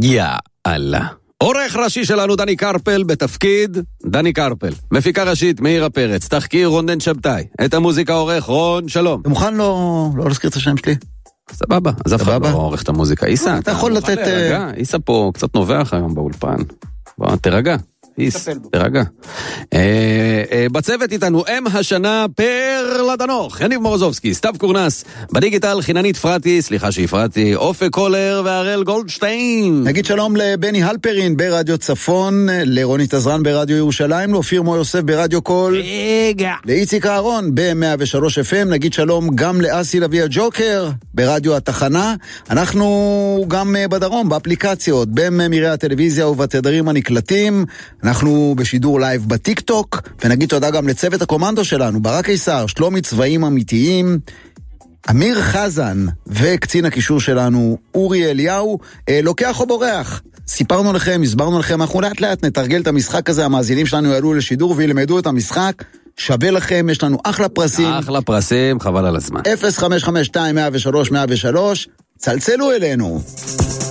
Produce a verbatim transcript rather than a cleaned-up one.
יאללה. עורך ראשי שלנו דני קרפל בתפקיד דני קרפל. מפיקה ראשית מאירה פרץ. תחקיר רונדן שבתאי. את המוזיקה עורך רון שלום. אתה מוכן לא, לא להזכיר את השם שלי? סבבה. אז אף אחד לא עורך את המוזיקה. איסה, אתה יכול לתת... איסה פה קצת נובח היום באולפן. בוא, תרגע. איס, תרגע. בצוות איתנו אם השנה פר לדנוך, יניב מורוזובסקי, סתיו קורנס, בדיגיטל חיננית פרטי, סליחה שהפרעתי, אופק קולר והראל גולדשטיין. נגיד שלום לבני הלפרין ברדיו צפון, לרונית עזרן ברדיו ירושלים, לאופיר מו יוסף ברדיו קול, רגע. לאיציק אהרון ב-מאה ושלוש אף אם, נגיד שלום גם לאסי לוי הג'וקר ברדיו התחנה, אנחנו גם בדרום, באפליקציות, בממירי הטלוויזיה ובתדרים הנקלטים, אנחנו בשידור לייב בטיק טוק, ונגיד תודה גם לצוות הקומנדו שלנו, ברק קיסר, שלומי צבעים אמיתיים, אמיר חזן וקצין הקישור שלנו אורי אליהו, אה, לוקח או בורח. סיפרנו לכם, הסברנו לכם, אנחנו לאט לאט נתרגל את המשחק הזה, המאזינים שלנו יעלו לשידור וילמדו את המשחק, שווה לכם, יש לנו אחלה פרסים. אחלה פרסים, חבל על הזמן. אפס חמש חמש שתיים מאה ושלוש מאה ושלוש, צלצלו אלינו.